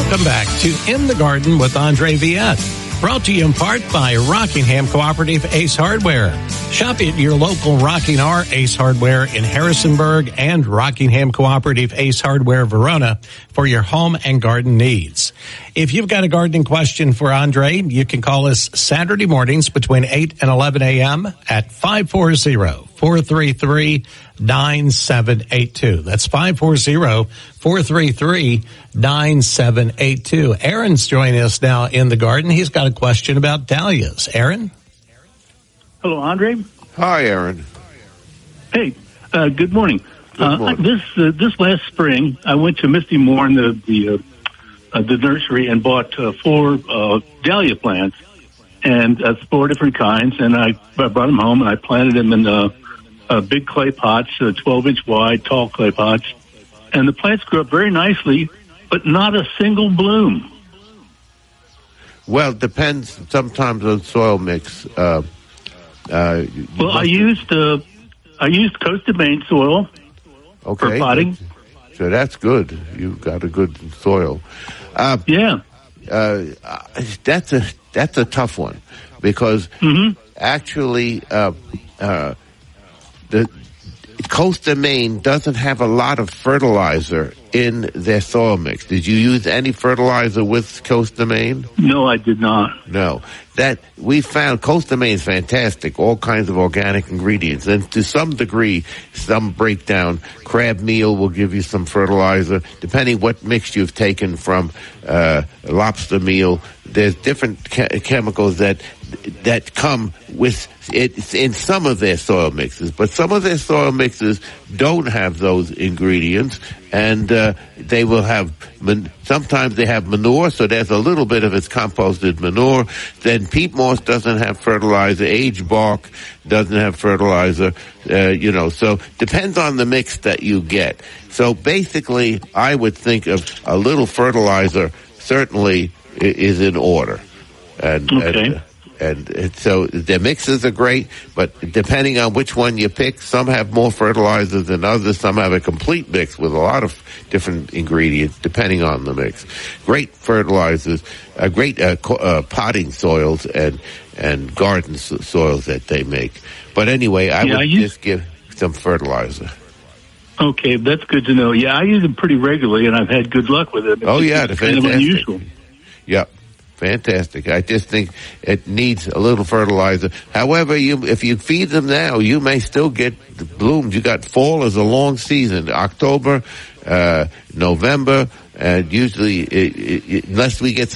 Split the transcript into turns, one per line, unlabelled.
Welcome back to In the Garden with Andre Viette. Brought to you in part by Rockingham Cooperative Ace Hardware. Shop at your local Rocking R Ace Hardware in Harrisonburg and Rockingham Cooperative Ace Hardware Verona for your home and garden needs. If you've got a gardening question for Andre, you can call us Saturday mornings between 8 and 11 a.m. at 540-433-9782. That's 540-433-9782. Aaron's joining us now in the garden. He's got a question about dahlias. Aaron?
Hello, Andre.
Hi, Aaron.
Hey, good morning.
Good morning.
This last spring, I went to Misty Moore in the nursery and bought 4 dahlia plants, and 4 different kinds, and I brought them home and I planted them in big clay pots, 12-inch wide, tall clay pots, and the plants grew up very nicely, but not a single bloom.
Well, it depends sometimes on soil mix.
I used Coast of Maine soil for potting.
So that's good. You've got a good soil.
Yeah.
That's a tough one because actually the Coast of Maine doesn't have a lot of fertilizer in their soil mix. Did you use any fertilizer with Coast of Maine?
No, I did not.
No. That we found Coast of Maine is fantastic, all kinds of organic ingredients, and to some degree, some breakdown. Crab meal will give you some fertilizer, depending what mix you've taken from lobster meal. There's different chemicals that come with it in some of their soil mixes, but some of their soil mixes don't have those ingredients, and they will have, sometimes they have manure, so there's a little bit of its composted manure. Then peat moss doesn't have fertilizer, aged bark doesn't have fertilizer, so depends on the mix that you get. So basically, I would think of a little fertilizer certainly is in order. And so their mixes are great, but depending on which one you pick, some have more fertilizers than others. Some have a complete mix with a lot of different ingredients, depending on the mix. Great fertilizers, great potting soils and garden soils that they make. But anyway, I would just give some fertilizer.
Okay, that's good to know. Yeah, I use them pretty regularly, and I've had good luck with it.
They're
fantastic. Kind of unusual.
Yep. Fantastic. I just think it needs a little fertilizer. However, if you feed them now, you may still get the blooms. You got fall is a long season. October, November, and usually, unless we get some